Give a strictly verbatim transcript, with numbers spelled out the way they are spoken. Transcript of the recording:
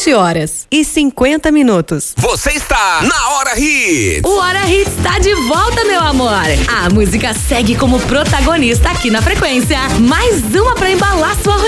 sete horas e cinquenta minutos. Você está na Hora Hits. O Hora Hits está de volta, meu amor. A música segue como protagonista aqui na frequência. Mais uma pra embalar sua